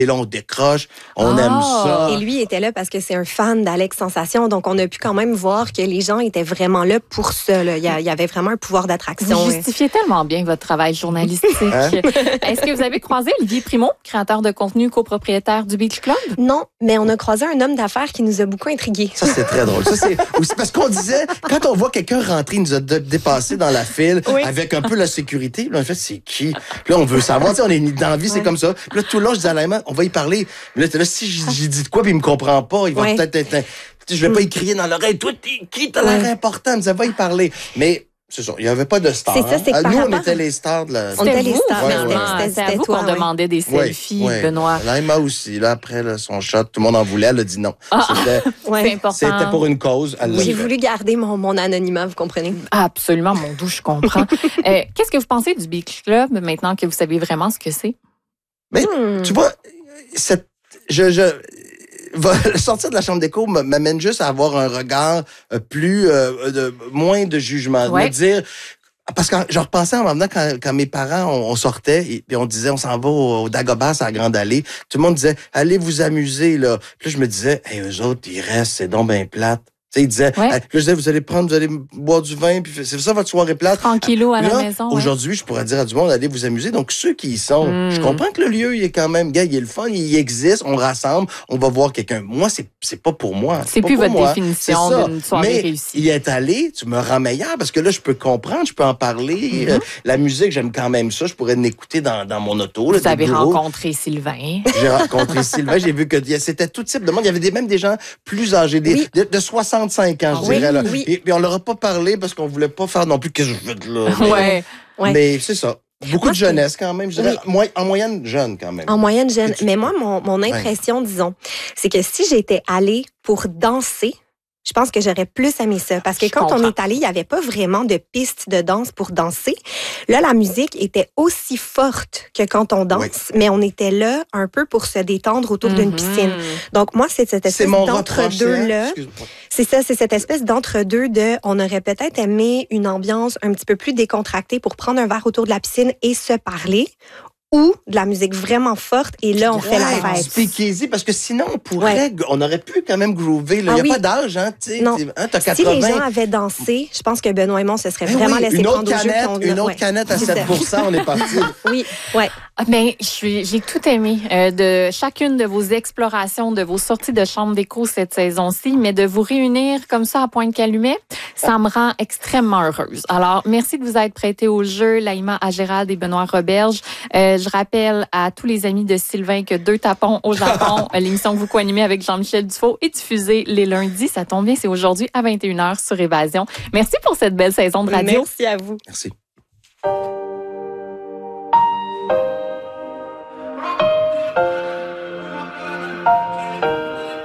Et là, on décroche, on aime ça. Et lui était là parce que c'est un fan d'Alex Sensation, donc on a pu quand même voir que les gens étaient vraiment là pour ça. Là. Il y avait vraiment un pouvoir d'attraction. Vous justifiez tellement bien votre travail journalistique. Est-ce que vous avez croisé Olivier Primo, créateur de contenu, copropriétaire du Beach Club? Non, mais on a croisé un homme d'affaires qui nous a beaucoup intrigués. Ça, c'est très drôle. Ça, c'est aussi parce qu'on disait, quand on voit quelqu'un rentrer, il nous a dépassé dans la file avec un peu la sécurité. Puis là, en fait, c'est qui? Puis là, on veut savoir. On est dans la vie, c'est comme ça. Puis là, tout le long, je disais à Laïma, on va y parler. Mais là, si j'ai dit de quoi, puis il me comprend pas, il va peut-être être... Je vais pas y crier dans l'oreille. Toi, t'es qui? T'as l'air important. Ça va y parler. Mais... C'est ça, il n'y avait pas de stars. C'est ça, c'est que nous, on était les stars de la... On était les stars. C'est à vous qu'on demandait des selfies, Benoît. Laïma aussi. Là, après son shot, tout le monde en voulait. Elle a dit non. C'est important. C'était pour une cause. J'ai voulu garder mon anonymat, vous comprenez? Absolument, mon doux, je comprends. Qu'est-ce que vous pensez du Beach Club maintenant que vous savez vraiment ce que c'est? Mais tu vois, sortir de la chambre d'écho m'amène juste à avoir un regard moins de jugement. Me dire, parce que je repensais en même temps quand mes parents, on sortait et on disait, on s'en va au Dagobah, à la Grande Allée. Tout le monde disait, allez vous amuser, là. Puis là, je me disais, eux autres, ils restent, c'est donc bien plate. Tu sais, il disait, je disais, vous allez boire du vin, puis c'est ça votre soirée plate. Tranquillou à la maison. Aujourd'hui, je pourrais dire à du monde, allez vous amuser. Donc, ceux qui y sont, je comprends que le lieu, il est quand même, il est le fun, il existe, on rassemble, on va voir quelqu'un. Moi, c'est pas pour moi. C'est plus votre définition d'une soirée réussie. Y être allé, tu me rends meilleur, parce que là, je peux comprendre, je peux en parler. La musique, j'aime quand même ça. Je pourrais l'écouter dans mon auto. Vous avez rencontré Sylvain. J'ai rencontré Sylvain. J'ai vu que c'était tout type de monde. Il y avait même des gens plus âgés, de 65 ans, je dirais. Là. Et puis on leur a pas parlé parce qu'on voulait pas faire non plus qu'est-ce que je fais là. Mais c'est ça. Beaucoup de jeunesse quand même, je dirais. En moyenne jeune quand même. En moyenne jeune. Mais moi, mon impression, disons, c'est que si j'étais allée pour danser, je pense que j'aurais plus aimé ça. Parce que quand on est allé, il n'y avait pas vraiment de piste de danse pour danser. Là, la musique était aussi forte que quand on danse, mais on était là un peu pour se détendre autour d'une piscine. Donc, moi, c'est cette espèce d'entre-deux-là. C'est ça, c'est cette espèce d'entre-deux on aurait peut-être aimé une ambiance un petit peu plus décontractée pour prendre un verre autour de la piscine et se parler. Ou de la musique vraiment forte, et là, on fait la fête. Speakeasy, parce que sinon, on aurait pu quand même groover. Il n'y a pas d'âge, hein, tu sais. Non. T'as 80. Si les gens avaient dansé, je pense que Benoît et moi, se serait vraiment laissé prendre au jeu. Une autre canette à 7%, on est parti. Oui, Mais j'ai tout aimé de chacune de vos explorations, de vos sorties de chambre d'écho cette saison-ci, mais de vous réunir comme ça à Pointe-Calumet, ça me rend extrêmement heureuse. Alors, merci de vous être prêtés au jeu, Laïma Agérald et Benoît Roberge. Je rappelle à tous les amis de Sylvain que Deux tapons au Japon, l'émission que vous co-animez avec Jean-Michel Dufault, est diffusée les lundis. Ça tombe bien, c'est aujourd'hui à 21h sur Évasion. Merci pour cette belle saison de radio. Merci à vous. Merci.